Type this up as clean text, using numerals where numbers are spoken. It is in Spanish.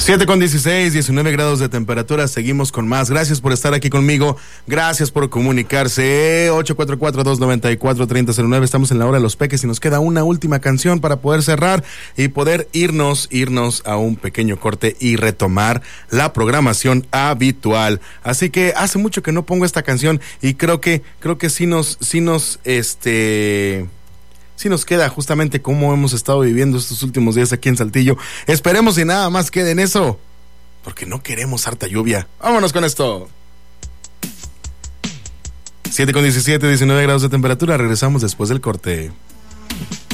7:16, 19 grados de temperatura, seguimos con más. Gracias por estar aquí conmigo, gracias por comunicarse. 844-294-3009, estamos en la hora de los peques y nos queda una última canción para poder cerrar y poder irnos a un pequeño corte y retomar la programación habitual. Así que hace mucho que no pongo esta canción y creo que sí nos queda justamente cómo hemos estado viviendo estos últimos días aquí en Saltillo. Esperemos y nada más quede en eso, porque no queremos harta lluvia. Vámonos con esto. 7:17, 19 grados de temperatura. Regresamos después del corte.